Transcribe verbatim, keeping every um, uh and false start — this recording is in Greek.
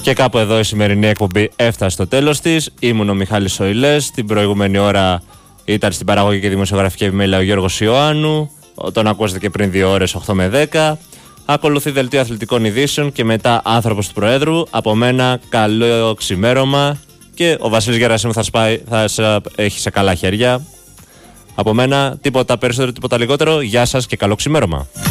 Και κάπου εδώ η σημερινή εκπομπή έφτασε στο τέλος της. Ήμουν ο Μιχάλης Σοηλές. Την προηγούμενη ώρα ήταν στην παραγωγή και δημοσιογραφική επιμέλεια ο Γιώργος Ιωάννου. Τον ακούσατε και πριν δύο ώρες, οκτώ με δέκα. Ακολουθεί δελτίο αθλητικών ειδήσεων και μετά άνθρωπος του Προέδρου. Από μένα, καλό ξημέρωμα. Και ο Βασίλης Γερασίμου θα, σπάει, θα σε έχει σε καλά χέρια. Από μένα, τίποτα περισσότερο, τίποτα λιγότερο. Γεια σας και καλό ξημέρωμα.